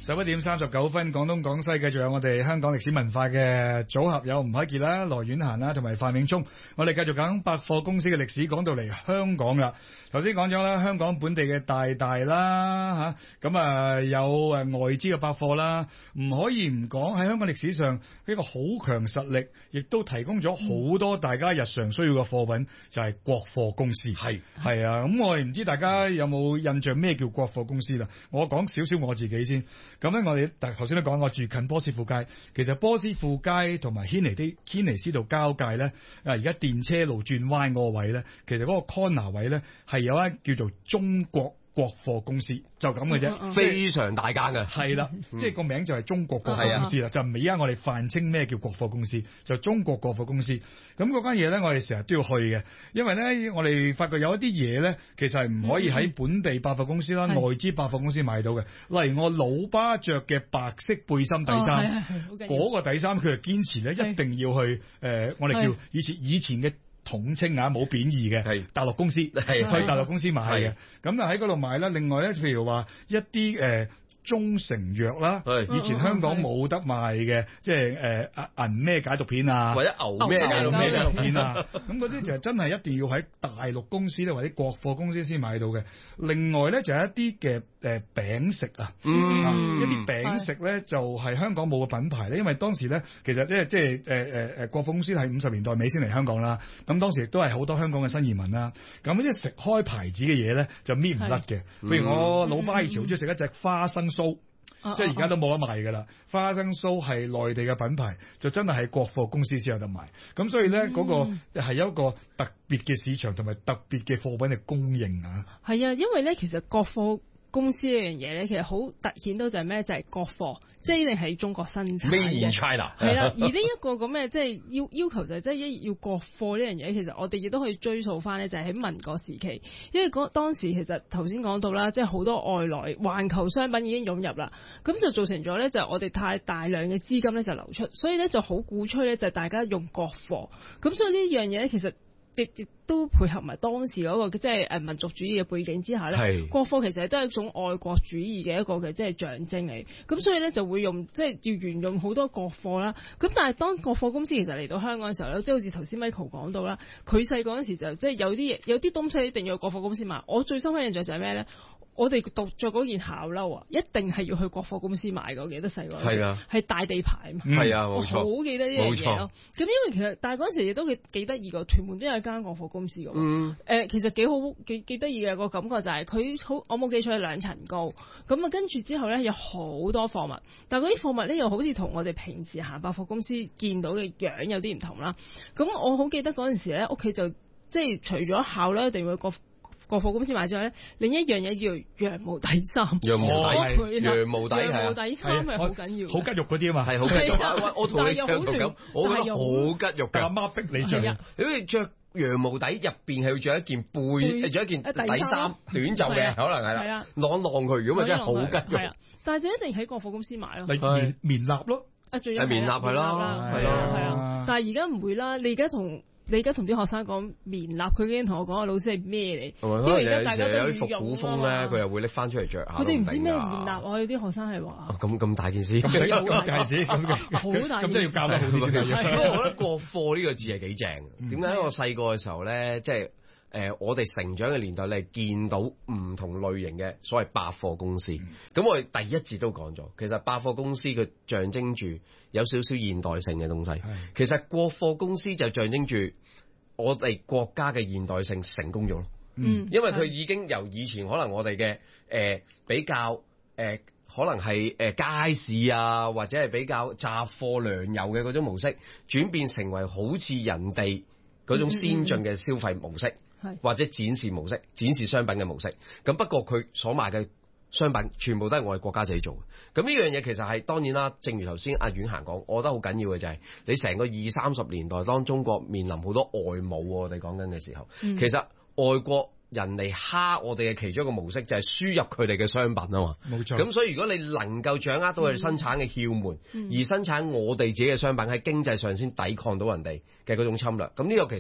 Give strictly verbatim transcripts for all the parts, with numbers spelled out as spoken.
十一點三十九分，廣東廣西繼續有我哋香港歷史文化嘅組合，有吳凱傑啦、羅婉嫻啦，同埋范永聰。我哋繼續講百貨公司嘅歷史，講到嚟香港啦。頭先講咗啦，香港本地嘅大大啦嚇，咁啊有誒外資嘅百貨啦，唔可以唔講喺香港歷史上一個好強實力，亦都提供咗好多大家日常需要嘅貨品，就係、是、國貨公司。係係啊，咁我哋唔知大家有冇印象咩叫國貨公司啦？我講少少我自己先。咁咧，我哋頭先都講，我住近波斯富街。其實波斯富街同埋軒尼啲軒尼詩道交界咧，啊而家電車路轉彎嗰個位咧，其實嗰個 corner 位咧係有一叫做中國國貨公司，就咁嘅啫， 非常大間嘅。 係啦，即係個名就係中國國貨公司啦，就唔係而家我哋泛稱咩叫國貨公司，就中國國貨公司。咁嗰間嘢咧，我哋成日都要去嘅，因為咧我哋發覺有一啲嘢咧，其實係唔可以喺本地百貨公司啦、外資百貨公司買到嘅。例如我老爸着嘅白色背心底衫，嗰個底衫佢係堅持咧一定要去誒，我哋叫以前以前嘅統稱啊，冇貶義嘅，大陸公司去大陸公司買嘅，咁啊喺嗰度買啦。另外咧，譬如話一啲誒、呃、中成藥啦，以前香港冇得賣嘅，即係誒銀咩解毒片啊，或者牛咩解毒咩解毒片啊，咁嗰啲就真係一定要喺大陸公司咧或者國貨公司先買到嘅。另外咧就係一啲嘅誒餅食啊，嗯啊一啲餅食咧就係、是、香港冇嘅品牌咧，因為當時咧其實即係即係誒誒誒國貨公司係五十年代尾先嚟香港啦，咁當時亦都係好多香港嘅新移民啦，咁即係食開牌子嘅嘢咧就搣唔甩嘅。譬如我老爸以前好中意食一隻花生酥。嗯、即係而家都冇得賣㗎啦！花生酥係內地嘅品牌，就真係喺國貨公司先有得賣。咁所以咧，嗰、嗯、個係有一個特別嘅市場同埋特別嘅貨品嘅供應啊。係啊，因為咧，其實國貨公司呢樣嘢咧，其實好突顯到就係咩？就係、是、國貨，即係一定係中國生產嘅。Made in China 係啦，而呢一個咁嘅即係要要求就係即係一要國貨呢樣嘢，其實我哋亦都可以追溯翻咧，就係喺民國時期，因為嗰當時其實頭先講到啦，即係好多外來環球商品已經湧入啦，咁就造成咗咧就我哋太大量嘅資金咧就流出，所以咧就好鼓吹咧就大家用國貨，咁所以呢樣嘢咧其實。亦亦都配合埋當時嗰個即係誒民族主義嘅背景之下咧，國貨其實都係一種愛國主義嘅一個嘅即係象徵嚟。咁所以咧就會用即係要沿用好多國貨啦。咁但係當國貨公司其實嚟到香港嘅時候咧，即係好似頭先 Michael 講到啦，佢細個嗰陣時就即係有啲嘢有啲東西一定要去國貨公司買。我最深刻印象就係咩咧？我哋讀着嗰件校褸啊，一定係要去國貨公司買嘅。我記得細個係啊，係大地牌嘛，係啊，冇錯，我好記得呢樣嘢咯。咁因為其實但係嗰陣時亦都幾幾得意嘅，屯門都有一間國貨公司嘅。嗯，誒、呃、其實幾好幾幾得意嘅個感覺就係佢好，我冇記錯係兩層高。咁啊跟住之後咧有好多貨物，但係嗰啲貨物咧又好似同我哋平時行百貨公司見到嘅樣有啲唔同啦。咁我好記得嗰陣時咧屋企就即係除咗校咧一定要國國貨公司買之後咧，另一樣嘢叫羊毛底衫。羊毛底，羊毛底，羊毛底衫係好緊要，好吉肉嗰啲啊嘛，係好吉肉。我我同你相同咁，我覺得好吉肉㗎。阿媽逼你着，如果你着羊毛底入邊係要着一件背，着一件底衫短袖嘅，可能係啦，晾晾佢，如果咪真係好吉肉。但係就一定喺國貨公司買咯。棉棉衲咯，啊，仲有棉衲係咯，係咯，係啊。但係而家唔會啦，你而家同。你而家同啲學生講棉衲，佢已經同我講個老師係咩嚟？因為而家大家都有啲復古風咧，佢又會拎翻出嚟着下。佢哋唔知咩棉衲，我有啲學生係話。咁咁大件事，咁大件事，咁好大件事，咁真係要教得好啲先。不過我覺得國貨呢個字係幾正。點解咧？我細個嘅時候咧，即係。誒、呃，我哋成長嘅年代，你係見到唔同類型嘅所謂百貨公司。咁、嗯、我哋第一節都講咗，其實百貨公司佢象徵住有少少現代性嘅東西。其實國貨公司就象徵住我哋國家嘅現代性成功咗咯。嗯，因為佢已經由以前可能我哋嘅誒比較誒、呃、可能係誒街市啊，或者係比較雜貨良油嘅嗰種模式，轉變成為好似人哋嗰種先進嘅消費模式。嗯嗯或者展示模式、展示商品嘅模式，咁不過佢所賣嘅商品全部都係我哋國家自己做嘅。咁呢樣嘢其實係當然啦，正如頭先阿婉嫻講，我覺得好緊要嘅就係、是、你成個二三十年代當中國面臨好多外侮，我哋講緊嘅時候，嗯、其實外國人嚟蝦我哋嘅其中一個模式就係輸入佢哋嘅商品啊嘛。冇錯。咁所以如果你能夠掌握到佢哋生產嘅竅門，嗯、而生產我哋自己嘅商品喺經濟上先抵抗到人哋嘅嗰種侵略，咁呢個其實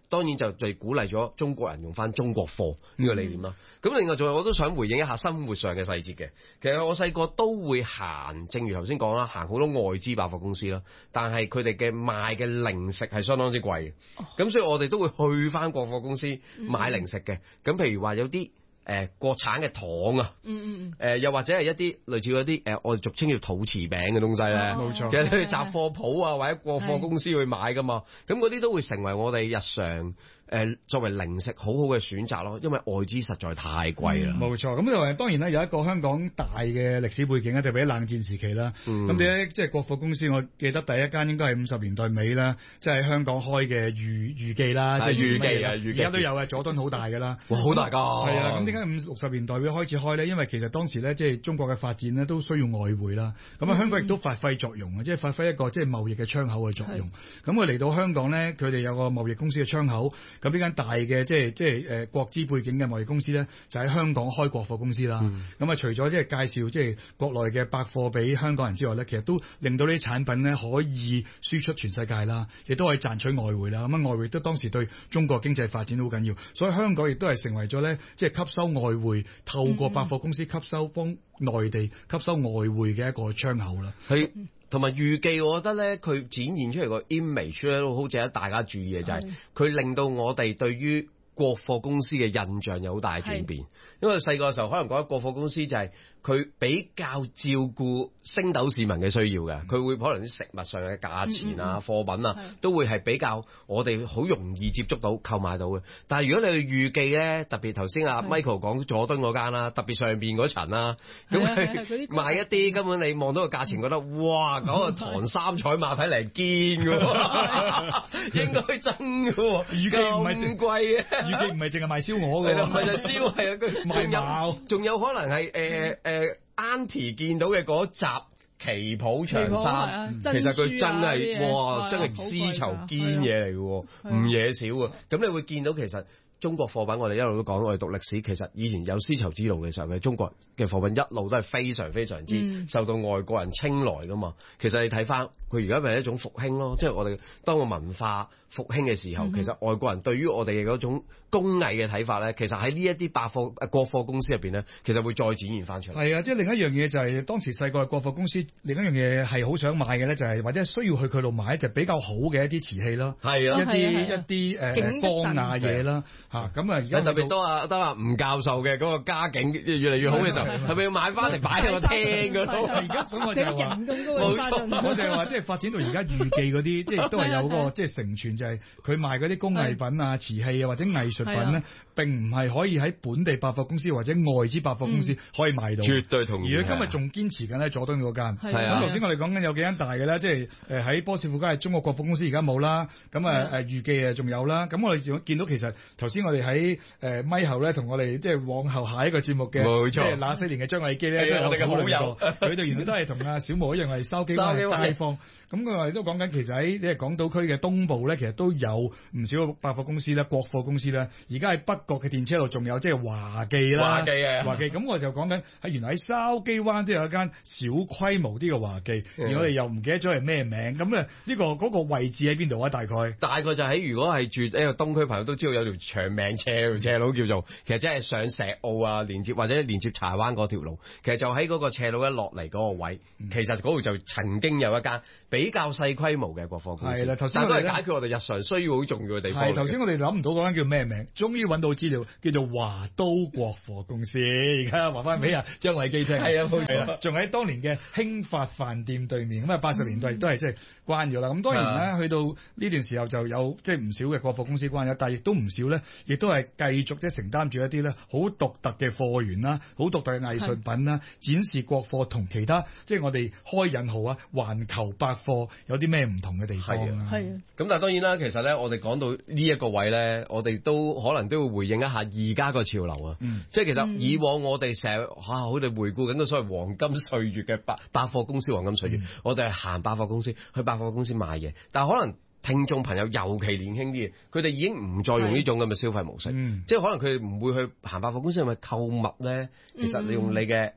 當然就最鼓勵咗中國人用翻中國貨呢個理念啦。咁、嗯、另外仲有我都想回應一下生活上嘅細節嘅。其實我細個都會行，正如頭先講啦，行好多外資百貨公司啦，但係佢哋嘅賣嘅零食係相當之貴嘅。咁、哦、所以我哋都會去翻國貨公司買零食嘅。咁、嗯、譬如話有啲。誒、呃、國產嘅糖啊，嗯嗯嗯，誒、呃、又或者係一啲類似嗰啲誒我哋俗稱叫土瓷餅嘅東西咧，冇錯。其實你去雜貨鋪啊或者國貨公司去買噶嘛，咁嗰啲都會成為我哋日常誒、呃、作為零食好好嘅選擇咯，因為外資實在太貴啦。冇、嗯、錯，咁就當然啦，有一個香港大嘅歷史背景咧，特別喺冷戰時期啦。咁點解即係國貨公司？我記得第一間應該係五十年代尾啦，即係喺香港開嘅裕裕記啦，即係裕記啊，而家都有啊，佐敦好大噶啦，哇，好大噶，係啊，咁點解五六十年代會開始開咧？因為其實當時咧，即係中國嘅發展咧，都需要外匯啦。咁啊，香港亦都發揮作用啊，即係發揮一個即係貿易嘅窗口嘅作用。咁佢嚟到香港咧，佢哋有個貿易公司嘅窗口。咁呢間大嘅即係即係誒國資背景嘅貿易公司咧，就喺香港開國貨公司啦。咁、嗯、啊，除咗即係介紹即係國內嘅百貨俾香港人之外咧，其實都令到呢啲產品咧可以輸出全世界啦，亦都可以賺取外匯啦。咁啊，外匯都當時對中國經濟發展都好緊要，所以香港亦都係成為咗咧即係吸收外匯，透過百貨公司吸收幫內地吸收外匯嘅一個窗口啦。係，同埋裕記，我覺得咧，佢展現出嚟個 image 咧，都好值得大家注意嘅就係、是，佢令到我哋對於國貨公司嘅印象有好大轉變。因為細個嘅時候，可能覺得國貨公司就係佢比較照顧星斗市民嘅需要嘅，佢會可能啲食物上嘅價錢啊、貨品啊，都會係比較我哋好容易接觸到、購買到嘅。但係如果你去裕記咧，特別頭先阿 Michael 講佐敦嗰間啦，特別上邊嗰層啦，咁佢賣一啲根本你望到個價錢覺得哇，嗰個唐三彩馬睇嚟堅嘅，應該真嘅喎。裕記唔係咁貴嘅，裕記唔係淨係賣燒鵝嘅，唔係就燒係啊，佢仲有仲有可能係誒誒 Auntie 見到嘅嗰集旗袍長衫、啊，其實佢真係哇，真係絲綢堅嘢嚟嘅，唔嘢少啊！咁你會見到其實中國貨品，我哋一路都講，我哋讀歷史，其實以前有絲綢之路嘅時候嘅中國嘅貨品一路都係非常非常之受到外國人青睞噶嘛。嗯、其實你睇翻佢而家咪係一種復興咯，即係我哋當個文化復興嘅時候、嗯，其實外國人對於我哋嘅嗰種工藝嘅睇法咧，其實喺呢一啲百貨誒國貨公司入邊咧，其實會再展現翻出嚟。係啊，即係另一樣嘢就係、是、當時細個嘅國貨公司，另一樣嘢係好想買嘅咧，就係、是、或者需要去佢度買就是、比較好嘅一啲瓷器咯，係啊，一啲一啲誒光雅嘢啦嚇。咁啊，而家特別多啊，得啊吳教授嘅嗰個家境越嚟越好嘅時候，係咪要買翻嚟擺喺個廳嗰度？而家所以我就係話，冇錯，我就係話即係發展到而家裕記嗰啲，即係都係有嗰、那個即係承傳，就係、是、佢賣嗰啲工藝品啊、瓷器啊或者藝術品咧，並唔係可以喺本地百貨公司或者外資百貨公司可以買到。絕對同意。而佢今日仲堅持緊喺佐敦嗰間。係啊。咁頭先我哋講緊有幾間大嘅咧，即係誒喺波士富街係中國國貨公司而家冇啦。咁啊誒裕記啊仲有啦。咁我哋仲見到其實頭先我哋喺誒咪後咧，同我哋即係往後下一個節目嘅，冇錯，即係那些年嘅張藝基咧，都係我哋嘅好友。佢哋原來都係同阿小毛一樣係筲箕灣街坊。咁佢哋都講緊，其實喺即係港島區嘅東部咧，其實都有唔少百貨公司啦、國貨公司啦。而家喺北角嘅電車路仲有即係華記啦，華記啊，華記。咁我就講緊喺原來喺筲箕灣都有一間小規模啲嘅華記，而我哋又唔記得咗係咩名。咁咧呢個嗰個位置喺邊度啊？大概大概就喺如果係住呢個東區朋友都知道有條長命斜斜路叫做，其實即係上石澳啊連接或者連接柴灣嗰條路，其實就喺嗰個斜路一落嚟嗰個位，嗯、其實嗰度就曾經有一間比較細規模嘅國貨公司，係啦，頭先都係解決我哋日常需要好重要嘅地方。係頭先我哋諗唔到嗰間叫咩名，終於揾到資料，叫做華都國貨公司。而家話翻俾阿張偉基聽，係啊，冇錯，仲喺當年嘅興發飯店對面。咁啊，八十年代亦都係即係關咗啦。咁當然咧，去到呢段時候就有即係唔少嘅國貨公司關咗，但係亦都唔少咧，亦都係繼續即係承擔住一啲咧好獨特嘅貨源啦，好獨特嘅藝術品啦，展示國貨同其他即係我哋開引號啊，環球百貨有啲咩唔同嘅地方啊？係啊，咁但係當然啦，其實咧，我哋講到呢一個位咧，我哋都可能都要回應一下而家個潮流啊。嗯，即係其實以往我哋成日嚇，我哋回顧緊個所謂黃金歲月嘅百百貨公司黃金歲月，嗯、我哋係行百貨公司去百貨公司買嘢，但係可能聽眾朋友尤其年輕啲嘅，佢哋已經唔再用呢種咁嘅消費模式，嗯、即係可能佢哋唔會去行百貨公司係咪購物咧？其實你用你嘅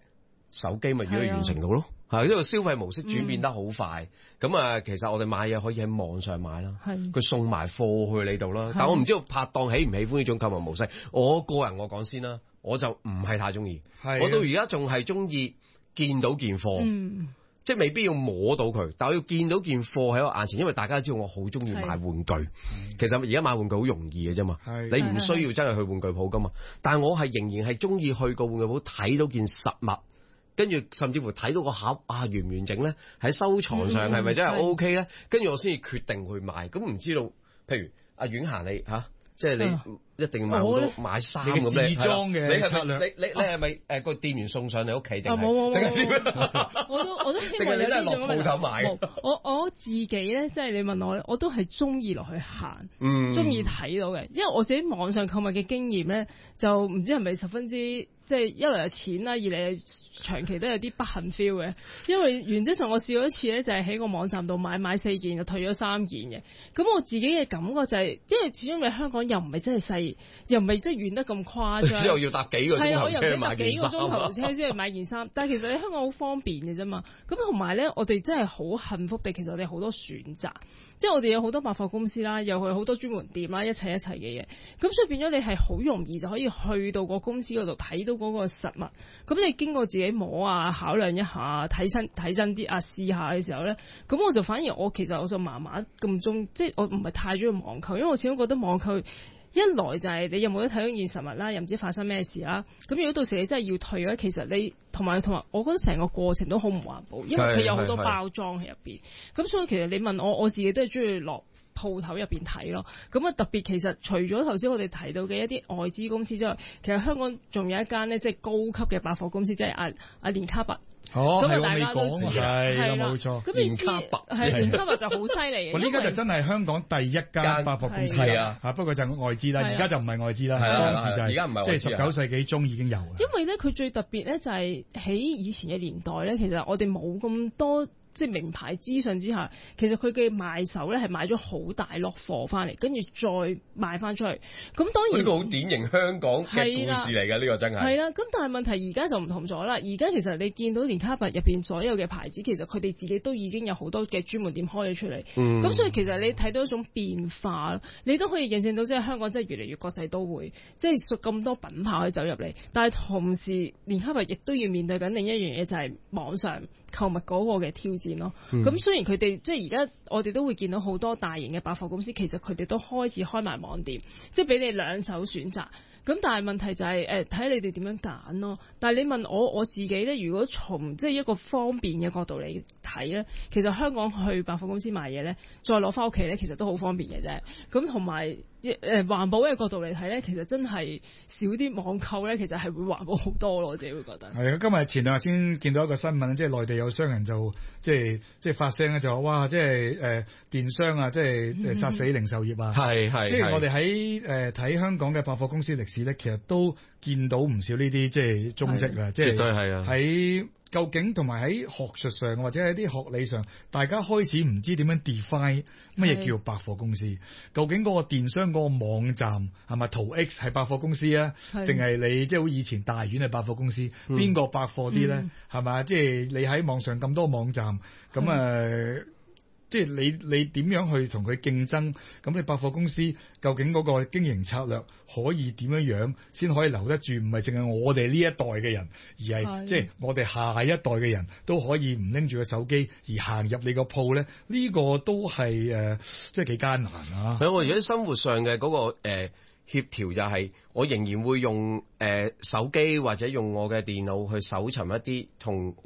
手機咪可以完成到咯。係，呢個消費模式轉變得好快，咁、嗯、啊，其實我哋買嘢可以喺網上買啦，佢送埋貨去你度啦。但我唔知道拍檔喜唔喜歡呢種購物模式。我個人我講先啦，我就唔係太中意。我到而家仲係中意見到件貨，嗯、即係未必要摸到佢，但我要見到件貨喺我眼前，因為大家都知道我好中意買玩具。其實而家買玩具好容易嘅啫嘛，你唔需要真係去玩具鋪噶嘛。但係我係仍然係中意去個玩具鋪睇到件實物。跟住甚至乎睇到個盒啊，完唔完整咧？喺收藏上係咪真係 O K 咧？跟住我先至決定去買。咁唔知道，譬如阿婉嫻你嚇、啊，即係你一定買好多買衫咁咧，自裝嘅策略。你你你係咪誒個店員送上你屋企定係？ 冇冇冇冇，我都我都希望你都係落鋪頭買。我我自己咧，即係你問我咧，我都係中意落去行，中意睇到嘅。因為我自己網上購物嘅經驗咧，就唔知係咪十分之。即係一來係錢啦，二嚟係長期都有啲不幸 feel 嘅。因為原則上我試過一次咧，就係喺個網站度買買四件就退咗三件嘅。咁我自己嘅感覺就係、是，因為始終你香港又唔係真係細，又唔係真係遠得咁誇張。之後要搭幾個鐘頭車買件衫。係啊，我又唔使搭幾個鐘頭車先去買件衫。但係其實你香港好方便嘅啫嘛。咁同埋咧，我哋真係好幸福地，其實我哋好多選擇。即係我哋有好多百貨公司啦，又去好多專門店啦，一齊一齊嘅嘢。咁所以變咗你係好容易就可以去到個公司嗰度睇到嗰個實物。咁你經過自己摸啊、考量一下、睇真睇真啲啊、試下嘅時候咧，咁我就反而我其實我就麻麻咁中，即係我唔係太中意網購，因為我始終覺得網購一來就係你有冇得睇到件實物啦，又唔知發生咩事啦。咁如果到時你真係要退咧，其實你同埋同埋，我覺得成個過程都好唔環保，因為佢有好多包裝喺入邊。咁所以其實你問我，我自己都係中意落鋪頭入邊睇咯。咁啊特別其實除咗頭先我哋提到嘅一啲外資公司之外，其實香港仲有一間咧，即係高級嘅百貨公司，即係阿阿連卡佛。 哦， 咁啊大家都知係啦，冇錯。 咁連卡佛係連卡佛就好犀利嘅。 我呢家就真係香港第一間百貨公司啊！嚇，不過就外資啦，而家就唔係外資啦。當時就係而家唔係即係十九世紀中已經有。 因為咧，佢最特別咧就係喺以前嘅年代咧，其實我哋冇咁多。即係名牌資訊之下，其實佢嘅賣手咧係買咗好大落貨翻嚟，跟住再賣翻出去。咁當然呢個好典型香港嘅故事嚟㗎，呢個真係。係啦，咁但係問題而家就唔同咗啦。而家其實你見到連卡佛入邊所有嘅牌子，其實佢哋自己都已經有好多嘅專門店開咗出嚟。咁、嗯、所以其實你睇到一種變化，你都可以認證到即係香港真係越嚟越國際都會，即係咁多品牌可以走入嚟。但係同時，連卡佛亦都要面對緊另一樣嘢，就係、是、網上購物嗰個嘅挑戰咯。咁、嗯、雖然佢哋即係而家我哋都會見到好多大型嘅百貨公司，其實佢哋都開始開埋網店，即係俾你兩手選擇。咁但係問題就係誒睇你哋點樣揀咯。但係你問我我自己咧，如果從即係一個方便嘅角度嚟睇咧，其實香港去百貨公司買嘢咧，再攞翻屋企咧，其實都好方便嘅啫。咁同埋誒環保嘅角度嚟睇咧，其實真係少啲網購咧，其實係會環保好多咯。我自己會覺得。係啊， 今日前兩日先見到一個新聞，即係內地有商人就即係即係發聲咧，就話哇，即係誒電商啊，即係誒殺死零售業啊。係係、嗯。即係我哋喺誒睇香港嘅百貨公司歷史咧，其實都見到唔少呢啲即係蹤跡啊，即係喺究竟同埋喺學術上或者喺啲學理上，大家開始唔知點樣 define 乜嘢叫百貨公司？究竟嗰個電商嗰個網站係咪淘 X 係百貨公司啊？定係你即係好似以前大丸係百貨公司？邊、嗯、個百貨啲咧？係咪？即係你喺網上咁多網站，咁誒？即係你你點樣去同佢競爭？咁你百貨公司究竟嗰個經營策略可以點樣樣先可以留得住？唔係淨係我哋呢一代嘅人，而係即係我哋下一代嘅人都可以唔拎住個手機而行入你個鋪咧？呢、這個都係誒，即係幾艱難啊！ 係我而家生活上嘅嗰、那個誒、呃、協調就係，我仍然會用誒、呃、手機或者用我嘅電腦去搜尋一啲同